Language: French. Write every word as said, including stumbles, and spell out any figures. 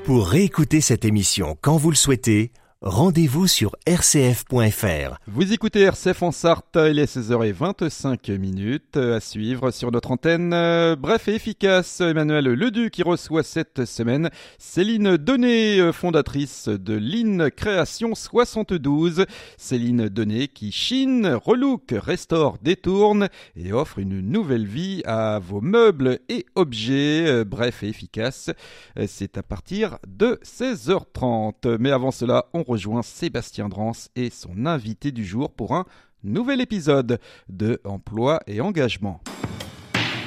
Pour réécouter cette émission quand vous le souhaitez, rendez-vous sur r c f point f r. Vous écoutez R C F en Sarthe, il est seize heures vingt-cinq minutes à suivre sur notre antenne. Bref et efficace, Emmanuel Leduc qui reçoit cette semaine Céline Donnet, fondatrice de Lean Création soixante-douze. Céline Donnet qui chine, relook, restaure, détourne et offre une nouvelle vie à vos meubles et objets. Bref et efficace, c'est à partir de seize heures trente. Mais avant cela, on rejoint Sébastien Drance et son invité du jour pour un nouvel épisode de Emploi et Engagement.